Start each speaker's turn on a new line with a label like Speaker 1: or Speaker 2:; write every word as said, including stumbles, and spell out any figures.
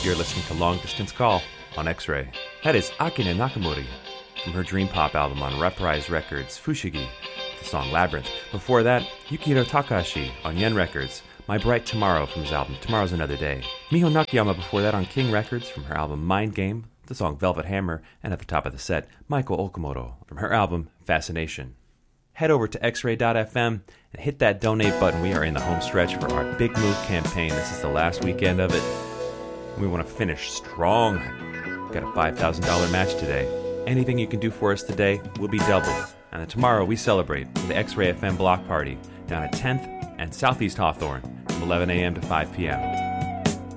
Speaker 1: You're listening to Long Distance Call on X-Ray. That is Akane Nakamori from her Dream Pop album on Reprise Records, Fushigi, the song Labyrinth. Before that, Yukihiro Takahashi on Yen Records, My Bright Tomorrow from his album Tomorrow's Another Day. Miho Nakayama before that on King Records from her album Mind Game, the song Velvet Hammer, and at the top of the set, Maiko Okamoto from her album Fascination. Head over to x ray dot f m and hit that donate button. We are in the home stretch for our Big Move campaign. This is the last weekend of it. We want to finish strong. We've got a five thousand dollars match today. Anything you can do for us today will be doubled. And then tomorrow we celebrate with the X-Ray F M block party down at tenth and Southeast Hawthorne from eleven a.m. to five p.m.